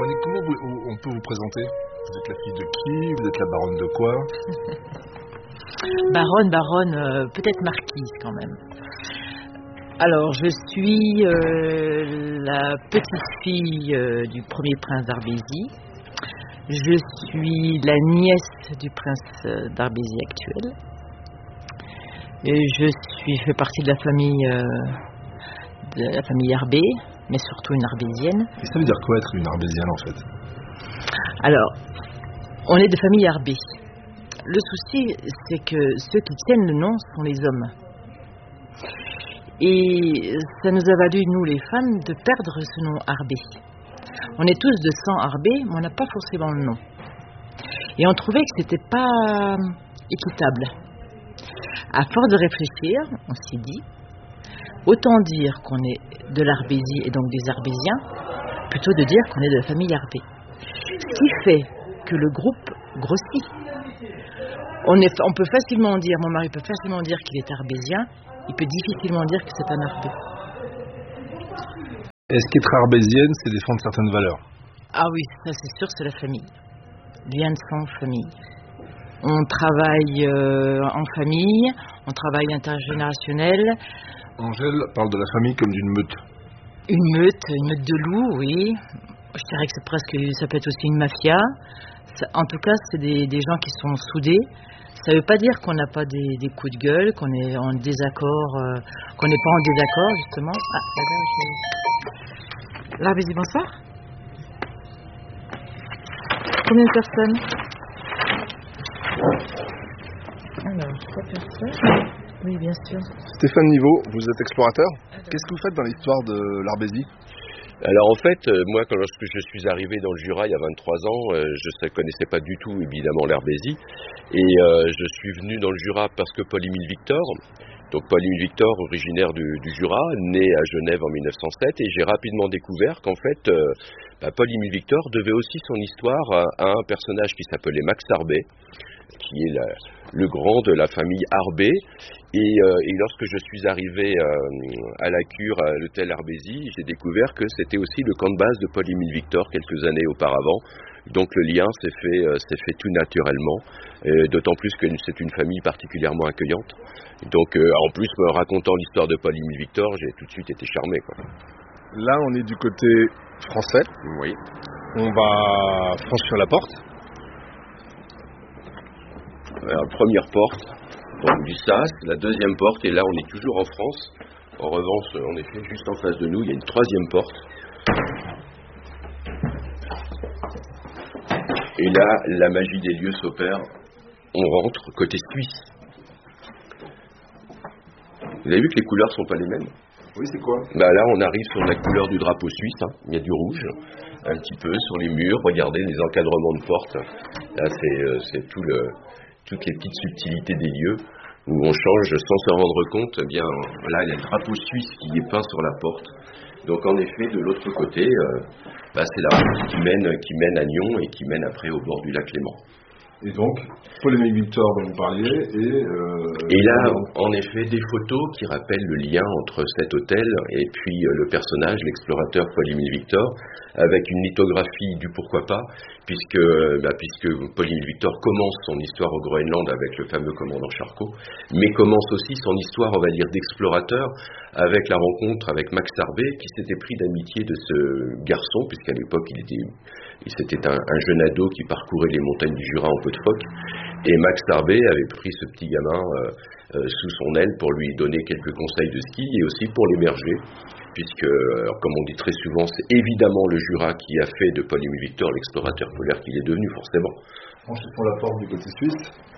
Véronique, comment on peut vous présenter? Vous êtes la fille de qui? Vous êtes la baronne de quoi? Baronne, peut-être marquise quand même. Alors, je suis la petite-fille du premier prince d'Arbésie. Je suis la nièce du prince d'Arbésie actuel. Et je fais partie de la famille Arbé, mais surtout une Arbésienne. Et ça veut dire quoi être une Arbésienne en fait? Alors, on est de famille Arbé. Le souci, c'est que ceux qui tiennent le nom sont les hommes. Et ça nous a valu, nous les femmes, de perdre ce nom Arbé. On est tous de sang Arbé, mais on n'a pas forcément le nom. Et on trouvait que c'était pas équitable. À force de réfléchir, on s'est dit, autant dire qu'on est de l'Arbésie et donc des Arbésiens, plutôt de dire qu'on est de la famille Arbé. Ce qui fait que le groupe grossit. On peut facilement dire, mon mari peut facilement dire qu'il est arbésien, il peut difficilement dire que c'est un Arbé. Est-ce qu'être arbésienne, c'est défendre certaines valeurs? Ah oui, ça c'est sûr, c'est la famille. Lien de sang, famille. On travaille en famille, on travaille intergénérationnel. Angèle parle de la famille comme d'une meute. Une meute de loups, oui. Je dirais que c'est presque, ça peut être aussi une mafia. En tout cas, c'est des gens qui sont soudés. Ça ne veut pas dire qu'on n'a pas des coups de gueule, qu'on est en désaccord, qu'on n'est pas en désaccord, justement. Ah, là, vas-y, bonsoir. Combien de personnes? Alors, 3 personnes. Oui, bien sûr. Stéphane Niveau, vous êtes explorateur. Qu'est-ce que vous faites dans l'histoire de l'Arbésie? Alors en fait, moi lorsque je suis arrivé dans le Jura il y a 23 ans, je ne connaissais pas du tout évidemment l'Arbésie. Et je suis venu dans le Jura parce que Paul-Émile Victor, donc Paul-Émile Victor, originaire du Jura, né à Genève en 1907, et j'ai rapidement découvert qu'en fait, Paul-Émile Victor devait aussi son histoire à un personnage qui s'appelait Max Arbé, qui est le grand de la famille Arbé. Et lorsque je suis arrivé à la cure, à l'hôtel Arbésie, j'ai découvert que c'était aussi le camp de base de Paul-Émile Victor quelques années auparavant. Donc le lien s'est fait tout naturellement, d'autant plus que c'est une famille particulièrement accueillante. Donc en plus, me racontant l'histoire de Paul-Émile Victor, j'ai tout de suite été charmé, quoi. Là, on est du côté français. Oui. On va franchir la porte. Première porte, donc du Sas. La deuxième porte, et là on est toujours en France. En revanche, en effet, juste en face de nous, il y a une troisième porte. Et là, la magie des lieux s'opère. On rentre côté suisse. Vous avez vu que les couleurs sont pas les mêmes? Oui, c'est quoi? Là, on arrive sur la couleur du drapeau suisse. Il y a du rouge, un petit peu sur les murs. Regardez les encadrements de porte. Là, c'est toutes les petites subtilités des lieux où on change sans se rendre compte. Eh bien, là, il y a le drapeau suisse qui est peint sur la porte. Donc, en effet, de l'autre côté, c'est la route qui mène à Nyon et qui mène après au bord du lac Léman. Et donc, Paul-Émile Victor dont vous parliez, et là, en effet, des photos qui rappellent le lien entre cet hôtel et puis le personnage, l'explorateur Paul-Émile Victor, avec une lithographie du pourquoi pas, puisque Paul-Émile Victor commence son histoire au Groenland avec le fameux commandant Charcot, mais commence aussi son histoire, on va dire, d'explorateur, avec la rencontre avec Max Arbé, qui s'était pris d'amitié de ce garçon, puisqu'à l'époque, c'était un jeune ado qui parcourait les montagnes du Jura en peau de phoque. Et Max Arbé avait pris ce petit gamin sous son aile pour lui donner quelques conseils de ski et aussi pour l'héberger, puisque, comme on dit très souvent, c'est évidemment le Jura qui a fait de Paul-Émile Victor l'explorateur polaire qu'il est devenu, forcément. Franchissons la porte du côté suisse.